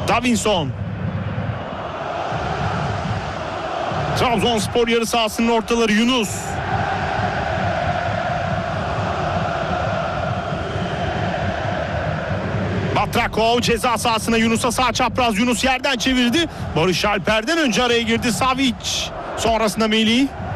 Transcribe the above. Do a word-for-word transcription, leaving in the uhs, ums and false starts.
Davinson. Trabzonspor yarı sahasının ortaları Yunus. Batrakov ceza sahasına, Yunus'a sağ çapraz. Yunus yerden çevirdi. Barış Alper'den önce araya girdi Savic. Sonrasında Melih.